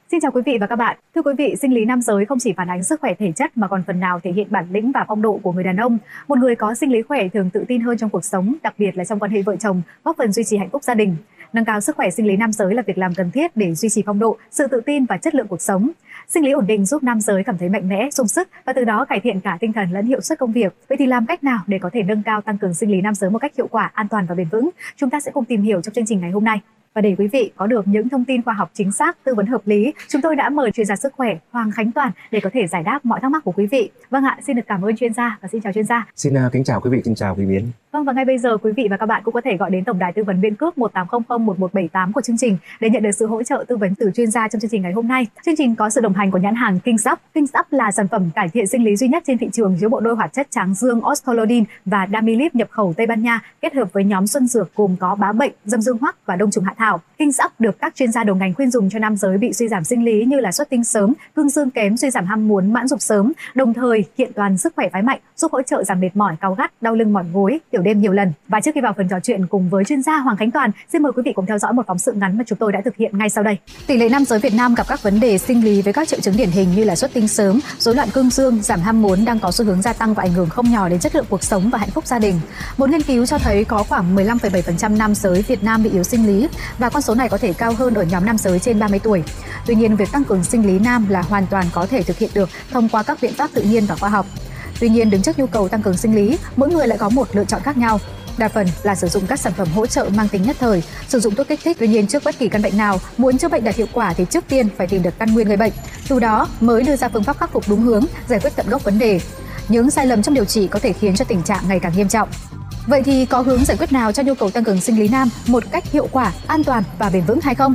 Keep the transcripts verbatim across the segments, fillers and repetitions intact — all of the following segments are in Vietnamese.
Xin chào quý vị và các bạn. Thưa quý vị, sinh lý nam giới không chỉ phản ánh sức khỏe thể chất mà còn phần nào thể hiện bản lĩnh và phong độ của người đàn ông. Một người có sinh lý khỏe thường tự tin hơn trong cuộc sống, đặc biệt là trong quan hệ vợ chồng, góp phần duy trì hạnh phúc gia đình. Nâng cao sức khỏe sinh lý nam giới là việc làm cần thiết để duy trì phong độ, sự tự tin và chất lượng cuộc sống. Sinh lý ổn định giúp nam giới cảm thấy mạnh mẽ, sung sức và từ đó cải thiện cả tinh thần lẫn hiệu suất công việc. Vậy thì làm cách nào để có thể nâng cao, tăng cường sinh lý nam giới một cách hiệu quả, an toàn và bền vững? Chúng ta sẽ cùng tìm hiểu trong chương trình ngày hôm nay. Và để quý vị có được những thông tin khoa học chính xác, tư vấn hợp lý, chúng tôi đã mời chuyên gia sức khỏe Hoàng Khánh Toàn để có thể giải đáp mọi thắc mắc của quý vị. Vâng ạ, xin được cảm ơn chuyên gia và xin chào chuyên gia. Xin uh, kính chào quý vị, xin chào quý Biến. Vâng, và ngay bây giờ quý vị và các bạn cũng có thể gọi đến tổng đài tư vấn Biên Cước một tám không không một một bảy tám của chương trình để nhận được sự hỗ trợ tư vấn từ chuyên gia trong chương trình ngày hôm nay. Chương trình có sự đồng hành của nhãn hàng KingSup. KingSup là sản phẩm cải thiện sinh lý duy nhất trên thị trường chứa bộ đôi hoạt chất tráng dương Ortholodin và Damilip nhập khẩu Tây Ban Nha kết hợp với nhóm xuân dược gồm có bá bệnh, dâm dương hoắc và đông trùng hạ thảo. KingSup được các chuyên gia đầu ngành khuyên dùng cho nam giới bị suy giảm sinh lý như là xuất tinh sớm, cương dương kém, suy giảm ham muốn, mãn dục sớm, đồng thời kiện toàn sức khỏe phái mạnh, giúp hỗ trợ giảm mệt mỏi, cáu gắt, đau lưng mỏi gối, tiểu đêm nhiều lần. Và trước khi vào phần trò chuyện cùng với chuyên gia Hoàng Khánh Toàn, xin mời quý vị cùng theo dõi một phóng sự ngắn mà chúng tôi đã thực hiện ngay sau đây. Tỷ lệ nam giới Việt Nam gặp các vấn đề sinh lý với các triệu chứng điển hình như là xuất tinh sớm, rối loạn cương dương, giảm ham muốn đang có xu hướng gia tăng và ảnh hưởng không nhỏ đến chất lượng cuộc sống và hạnh phúc gia đình. Một nghiên cứu cho thấy có khoảng mười lăm phẩy bảy phần trăm nam giới Việt Nam bị yếu sinh lý và con số này có thể cao hơn ở nhóm nam giới trên ba mươi tuổi. Tuy nhiên, việc tăng cường sinh lý nam là hoàn toàn có thể thực hiện được thông qua các biện pháp tự nhiên và khoa học. Tuy nhiên, đứng trước nhu cầu tăng cường sinh lý, mỗi người lại có một lựa chọn khác nhau. Đa phần là sử dụng các sản phẩm hỗ trợ mang tính nhất thời, sử dụng thuốc kích thích. Tuy nhiên, trước bất kỳ căn bệnh nào, muốn chữa bệnh đạt hiệu quả thì trước tiên phải tìm được căn nguyên gây bệnh. Từ đó mới đưa ra phương pháp khắc phục đúng hướng, giải quyết tận gốc vấn đề. Những sai lầm trong điều trị có thể khiến cho tình trạng ngày càng nghiêm trọng. Vậy thì có hướng giải quyết nào cho nhu cầu tăng cường sinh lý nam một cách hiệu quả, an toàn và bền vững hay không?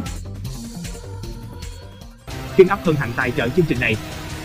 KingSup hân hạnh tài trợ chương trình này.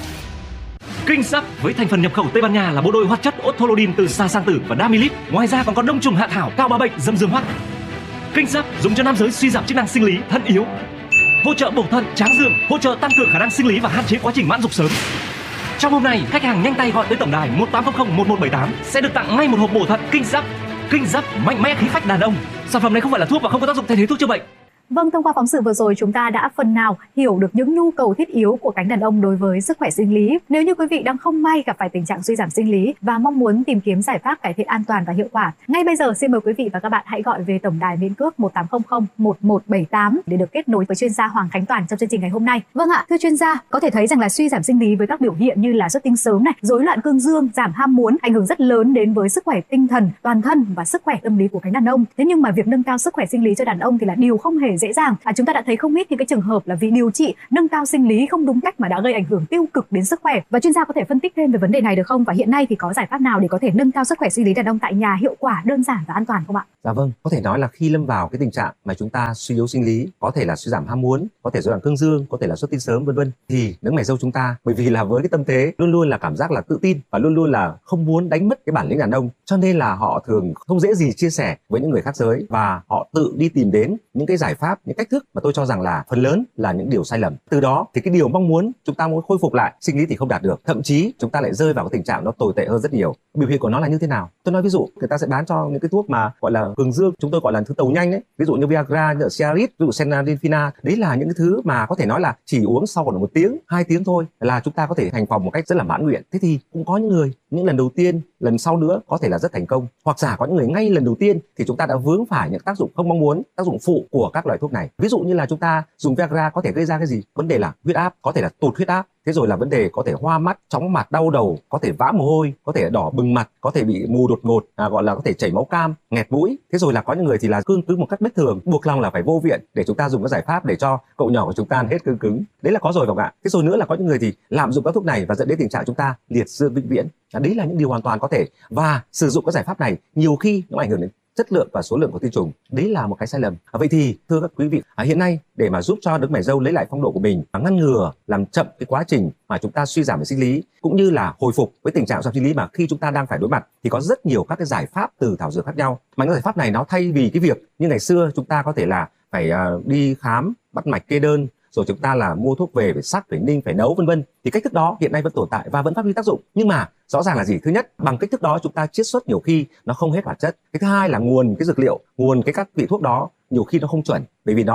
KingSup với thành phần nhập khẩu Tây Ban Nha là bộ đôi hoạt chất Ortholodin từ sa sang tử và Damilip. Ngoài ra còn có đông trùng hạ thảo, cao bá bệnh, dâm dương hoắc. KingSup dùng cho nam giới suy giảm chức năng sinh lý, thận yếu, hỗ trợ bổ thận, tráng dương, hỗ trợ tăng cường khả năng sinh lý và hạn chế quá trình mãn dục sớm. Trong hôm nay, khách hàng nhanh tay gọi tới tổng đài một tám không không một một bảy tám sẽ được tặng ngay một hộp bổ thận KingSup. KingSup mạnh mẽ khí phách đàn ông. Sản phẩm này không phải là thuốc và không có tác dụng thay thế thuốc chữa bệnh. Vâng, thông qua phóng sự vừa rồi chúng ta đã phần nào hiểu được những nhu cầu thiết yếu của cánh đàn ông đối với sức khỏe sinh lý. Nếu như quý vị đang không may gặp phải tình trạng suy giảm sinh lý và mong muốn tìm kiếm giải pháp cải thiện an toàn và hiệu quả, ngay bây giờ xin mời quý vị và các bạn hãy gọi về tổng đài Biên Cước một tám không không một một bảy tám để được kết nối với chuyên gia Hoàng Khánh Toàn trong chương trình ngày hôm nay. Vâng ạ, thưa chuyên gia, có thể thấy rằng là suy giảm sinh lý với các biểu hiện như là xuất tinh sớm này, rối loạn cương dương, giảm ham muốn ảnh hưởng rất lớn đến với sức khỏe tinh thần, toàn thân và sức khỏe tâm lý của cánh đàn ông. Thế nhưng mà việc nâng cao sức khỏe sinh lý cho đàn ông thì là điều không hề dễ dàng. À, chúng ta đã thấy không ít những cái trường hợp là vì điều trị nâng cao sinh lý không đúng cách mà đã gây ảnh hưởng tiêu cực đến sức khỏe. Và chuyên gia có thể phân tích thêm về vấn đề này được không? Và hiện nay thì có giải pháp nào để có thể nâng cao sức khỏe sinh lý đàn ông tại nhà hiệu quả, đơn giản và an toàn không ạ? Dạ vâng, có thể nói là khi lâm vào cái tình trạng mà chúng ta suy yếu sinh lý, có thể là suy giảm ham muốn, có thể rối loạn cương dương, có thể là xuất tinh sớm vân vân, thì những mày dâu chúng ta bởi vì là với cái tâm thế luôn luôn là cảm giác là tự tin và luôn luôn là không muốn đánh mất cái bản lĩnh đàn ông, cho nên là họ thường không dễ gì chia sẻ với những người khác giới và họ tự đi tìm đến những cái giải pháp, những cách thức mà tôi cho rằng là phần lớn là những điều sai lầm. Từ đó thì cái điều mong muốn chúng ta muốn khôi phục lại sinh lý thì không đạt được, thậm chí chúng ta lại rơi vào cái tình trạng nó tồi tệ hơn rất nhiều. Biểu hiện của nó là như thế nào? Tôi nói ví dụ, người ta sẽ bán cho những cái thuốc mà gọi là cường dương, chúng tôi gọi là thứ tàu nhanh đấy, ví dụ như Viagra, như Cialis, ví dụ Sildenafil, đấy là những cái thứ mà có thể nói là chỉ uống sau khoảng một tiếng, hai tiếng thôi là chúng ta có thể thành phòng một cách rất là mãn nguyện. Thế thì cũng có những người những lần đầu tiên, lần sau nữa có thể là rất thành công, hoặc giả có những người ngay lần đầu tiên thì chúng ta đã vướng phải những tác dụng không mong muốn, tác dụng phụ của các loại thuốc này. Ví dụ như là chúng ta dùng Viagra có thể gây ra cái gì? Vấn đề là huyết áp, có thể là tụt huyết áp. Thế rồi là vấn đề có thể hoa mắt, chóng mặt, đau đầu, có thể vã mồ hôi, có thể đỏ bừng mặt, có thể bị mù đột ngột, à, gọi là có thể chảy máu cam, nghẹt mũi. Thế rồi là có những người thì là cương cứng một cách bất thường, buộc lòng là phải vô viện để chúng ta dùng các giải pháp để cho cậu nhỏ của chúng ta hết cương cứng. Đấy là có rồi không ạ? Thế rồi nữa là có những người thì lạm dụng các thuốc này và dẫn đến tình trạng chúng ta liệt dương vĩnh viễn. À, đấy là những điều hoàn toàn có thể, và sử dụng các giải pháp này nhiều khi nó ảnh hưởng đến chất lượng và số lượng của tinh trùng. Đấy là một cái sai lầm. À, vậy thì thưa các quý vị, à, hiện nay để mà giúp cho đấng mày râu lấy lại phong độ của mình và ngăn ngừa làm chậm cái quá trình mà chúng ta suy giảm về sinh lý cũng như là hồi phục với tình trạng suy giảm sinh lý mà khi chúng ta đang phải đối mặt, thì có rất nhiều các cái giải pháp từ thảo dược khác nhau. Mà những giải pháp này nó thay vì cái việc như ngày xưa chúng ta có thể là phải uh, đi khám, bắt mạch, kê đơn, rồi chúng ta là mua thuốc về phải sắc, phải ninh, phải nấu vân vân, thì cách thức đó hiện nay vẫn tồn tại và vẫn phát huy tác dụng. Nhưng mà rõ ràng là gì? Thứ nhất, bằng cách thức đó chúng ta chiết xuất nhiều khi nó không hết hoạt chất. Cái thứ hai là nguồn cái dược liệu, nguồn cái các vị thuốc đó nhiều khi nó không chuẩn, bởi vì nó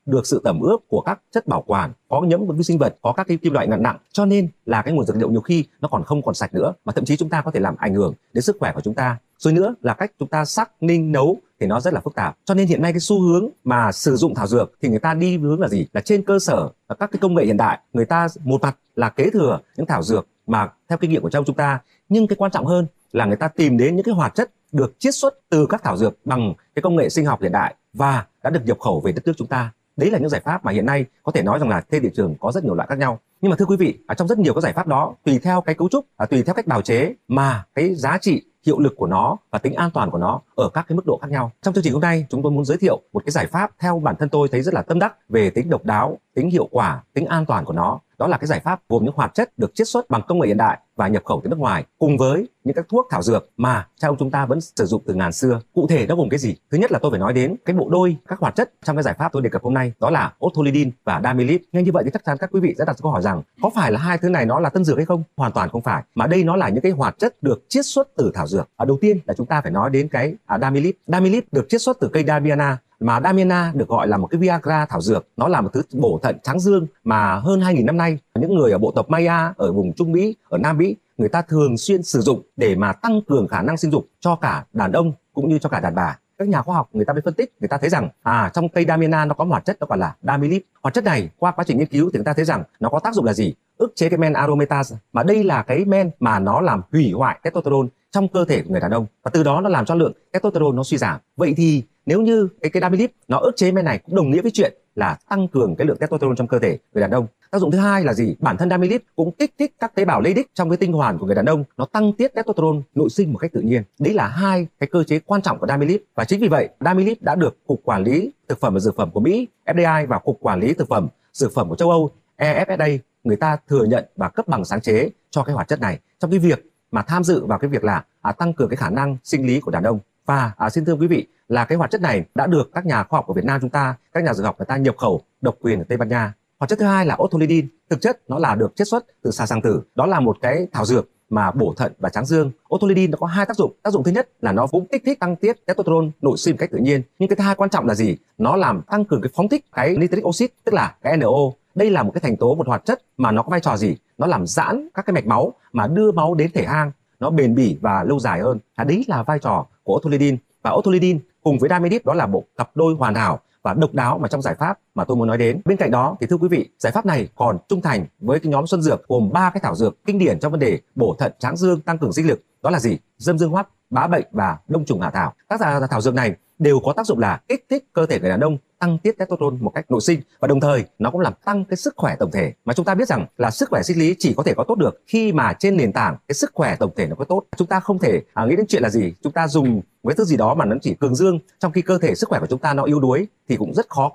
được sự tẩm ướp của các chất bảo quản, có nhiễm vi sinh vật, có các cái kim loại nặng nặng, cho nên là cái nguồn dược liệu nhiều khi nó còn không còn sạch nữa, mà thậm chí chúng ta có thể làm ảnh hưởng đến sức khỏe của chúng ta. Rồi nữa là cách chúng ta sắc, ninh, nấu thì nó rất là phức tạp. Cho nên hiện nay cái xu hướng mà sử dụng thảo dược thì người ta đi hướng là gì? Là trên cơ sở các cái công nghệ hiện đại, người ta một mặt là kế thừa những thảo dược mà theo kinh nghiệm của trong chúng ta, nhưng cái quan trọng hơn là người ta tìm đến những cái hoạt chất được chiết xuất từ các thảo dược bằng cái công nghệ sinh học hiện đại và đã được nhập khẩu về đất nước chúng ta. Đấy là những giải pháp mà hiện nay có thể nói rằng là trên thị trường có rất nhiều loại khác nhau. Nhưng mà thưa quý vị, ở trong rất nhiều các giải pháp đó, tùy theo cái cấu trúc, à, tùy theo cách bào chế mà cái giá trị, hiệu lực của nó và tính an toàn của nó ở các cái mức độ khác nhau. Trong chương trình hôm nay, chúng tôi muốn giới thiệu một cái giải pháp theo bản thân tôi thấy rất là tâm đắc về tính độc đáo, tính hiệu quả, tính an toàn của nó. Đó là cái giải pháp gồm những hoạt chất được chiết xuất bằng công nghệ hiện đại và nhập khẩu từ nước ngoài, cùng với những các thuốc thảo dược mà cha ông chúng ta vẫn sử dụng từ ngàn xưa. Cụ thể nó gồm cái gì? Thứ nhất là tôi phải nói đến cái bộ đôi các hoạt chất trong cái giải pháp tôi đề cập hôm nay, đó là Otrolidin và Damilip. Nghe như vậy thì chắc chắn các quý vị sẽ đặt câu hỏi rằng có phải là hai thứ này nó là tân dược hay không? Hoàn toàn không phải, mà đây nó là những cái hoạt chất được chiết xuất từ thảo dược. Ở đầu tiên là chúng ta phải nói đến cái à, Damilip. Damilip được chiết xuất từ cây Damiana, mà Damiana được gọi là một cái Viagra thảo dược. Nó là một thứ bổ thận tráng dương mà hơn hai nghìn năm nay những người ở bộ tộc Maya ở vùng Trung Mỹ, ở Nam Mỹ, người ta thường xuyên sử dụng để mà tăng cường khả năng sinh dục cho cả đàn ông cũng như cho cả đàn bà. Các nhà khoa học người ta mới phân tích, người ta thấy rằng à trong cây Damiana nó có một hoạt chất nó gọi là Damilip. Hoạt chất này qua quá trình nghiên cứu thì người ta thấy rằng nó có tác dụng là gì? Ức chế cái men aromatase, mà đây là cái men mà nó làm hủy hoại testosterone trong cơ thể của người đàn ông, và từ đó nó làm cho lượng testosterone nó suy giảm. Vậy thì nếu như cái cái Damilip nó ức chế men này cũng đồng nghĩa với chuyện là tăng cường cái lượng testosterone trong cơ thể người đàn ông. Tác dụng thứ hai là gì? Bản thân Damilip cũng kích thích các tế bào Leydig trong cái tinh hoàn của người đàn ông, nó tăng tiết testosterone nội sinh một cách tự nhiên. Đấy là hai cái cơ chế quan trọng của Damilip, và chính vì vậy Damilip đã được Cục Quản lý Thực phẩm và Dược phẩm của Mỹ F D A và Cục Quản lý Thực phẩm Dược phẩm của châu Âu E F S A người ta thừa nhận và cấp bằng sáng chế cho cái hoạt chất này trong cái việc mà tham dự vào cái việc là à, tăng cường cái khả năng sinh lý của đàn ông. Và à, xin thưa quý vị là cái hoạt chất này đã được các nhà khoa học của Việt Nam chúng ta, các nhà dược học người ta nhập khẩu độc quyền ở Tây Ban Nha. Hoạt chất thứ hai là Otrolidin, thực chất nó là được chiết xuất từ xà sàng tử. Đó là một cái thảo dược mà bổ thận và tráng dương. Otrolidin nó có hai tác dụng. Tác dụng thứ nhất là nó cũng kích thích tăng tiết testosterone nội sinh một cách tự nhiên. Nhưng cái thứ hai quan trọng là gì? Nó làm tăng cường cái phóng thích cái nitric oxide, tức là cái N O. Đây là một cái thành tố, một hoạt chất mà nó có vai trò gì? Nó làm giãn các cái mạch máu mà đưa máu đến thể hang, nó bền bỉ và lâu dài hơn. À, đấy là vai trò của Otrolidin. Và Otrolidin cùng với Damilip đó là bộ cặp đôi hoàn hảo và độc đáo mà trong giải pháp mà tôi muốn nói đến. Bên cạnh đó thì thưa quý vị, giải pháp này còn trung thành với cái nhóm xuân dược gồm ba cái thảo dược kinh điển trong vấn đề bổ thận, tráng dương, tăng cường sinh lực. Đó là gì? Dâm dương hoắc, bá bệnh và đông trùng hạ thảo. Các thảo dược này đều có tác dụng là kích thích cơ thể người đàn ông tăng tiết testosterone một cách nội sinh, và đồng thời nó cũng làm tăng cái sức khỏe tổng thể. Mà chúng ta biết rằng là sức khỏe sinh lý chỉ có thể có tốt được khi mà trên nền tảng cái sức khỏe tổng thể nó có tốt. Chúng ta không thể à, nghĩ đến chuyện là gì chúng ta dùng với thứ gì đó mà nó chỉ cường dương trong khi cơ thể sức khỏe của chúng ta nó yếu đuối thì cũng rất khó